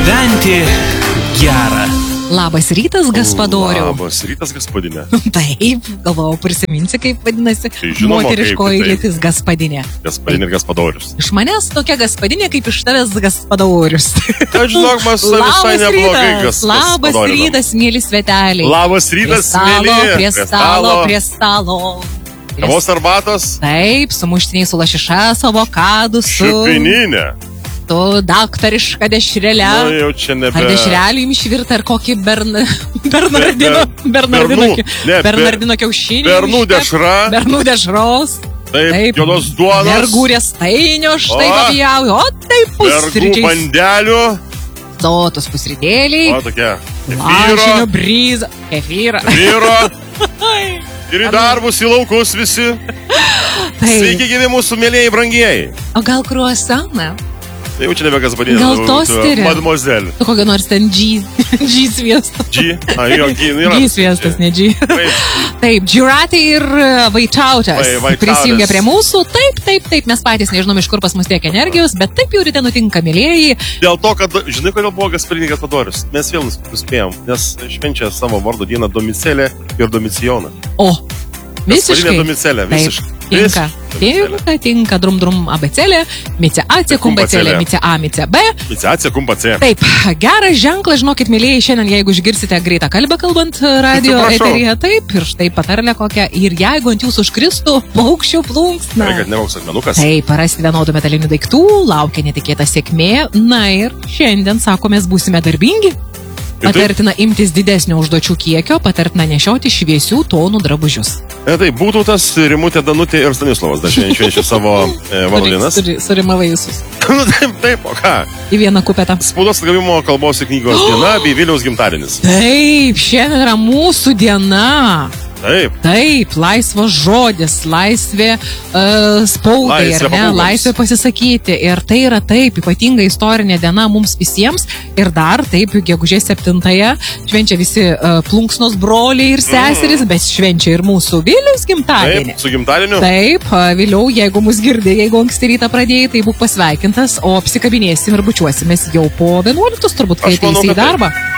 gyventi gera. Labas rytas, gaspadoriau. Labas rytas, gaspadinė. Taip, galvojau, prisiminsi, kaip vadinasi žinoma, moteriškoji lytis gaspadinė. Gaspadinė ir gaspadorius. Iš manęs tokia gaspadinė, kaip iš tavęs gaspadorius. Aš žinok, mes visai neblogai gaspadorius. Labas rytas, mėly sveteliai. Labas rytas, mėly. Prie stalo. Kavos arbatos? Taip, su muštiniais, su lašiša, su avokadu, su... Šiupininė. Tu daktarišką dešrelę. Nu, jau čia nebe... Ar dešrelį jums švirta, ar kokį Bernardino kiaušinį. Bernų dešra. Bernų dešros. Taip, juodos duonos. Vergų riestainio, štai papijau. O taip, pusryčiais. Vergų bandelių. Sotus pusrytėliai. O, tokia. Lašinio bryza. Kefyra. Ir į darbus, į laukus visi. Sveiki, gyvi mūsų mėlėjai brangieji. O gal kruasaną? Tai jau čia nebe gaspadinė. Gal tosterį? Mademoiselle. Tu kokią nors ten G sviestą. G? Jo, G yra. G sviestas, ne G. Taip, Džiuratė ir Vaičiautas prisijungia prie mūsų. Taip, mes patys nežinom, iš kur pas mus tiek energijos, bet taip jau ryte nutinka, mėlėjai. Dėl to, kad, žinai, kodėl buvo gaspadinė gaspadorius? Mes vėl nuspėjom, nes švenčia savo vardo dieną Domicelė ir Domicijoną. O, visiškai. Gaspadinė Domicelė, visiškai. Tinka, drum, abecėlė, mice A, kumbacėlė, mice A, mice B. Mice A, kumbacė. Taip, geras ženklas, žinokit, mėlėjai, šiandien, jeigu išgirsite greitą kalbą kalbant radio eteryje, taip, ir štai patarlė kokią, ir jeigu ant jūsų užkristų paukščių plunksna. Kad nevoks akmenukas. Taip, rasti vienodų metalinių daiktų, laukia netikėta sėkmė, na ir šiandien, sakomės, būsime darbingi. Patartina imtis didesnio užduočių kiekio, patartina nešioti šviesių tonų drabužius. Tai būtų tas Rimutė, Danutė ir Stanislavas, dar šiandien švenčia savo vardinas. Surimavai visus. Taip, o ką? Į vieną kupetą. Spaudos atgavimo kalbos ir knygos diena bei Vilniaus gimtadienis. Taip, šiandien yra mūsų diena. Taip, laisvas žodis, laisvė spaudai, ar ne, laisvė pasisakyti. Ir tai yra taip, ypatinga istorinė diena mums visiems. Ir dar taip, gegužės 7-ąją švenčia visi plunksnos broliai ir seserys, bet švenčia ir mūsų Viliaus gimtadienį. Taip, su gimtadieniu. Taip, Viliau, jeigu mus girdė, jeigu anksti rytą pradėjai, tai būk pasveikintas, o apsikabinėsim ir bučiuosimės jau po 11, turbūt, kai ateisi į darbą.